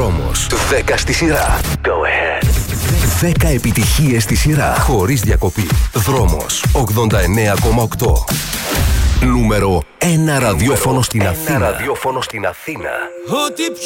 Δρόμος. 10 στη σειρά. Go ahead. 10 επιτυχίες στη σειρά. Χωρίς διακοπή. Δρόμος. 89,8. Νούμερο 1 ραδιόφωνο στην Αθήνα. Ό,τι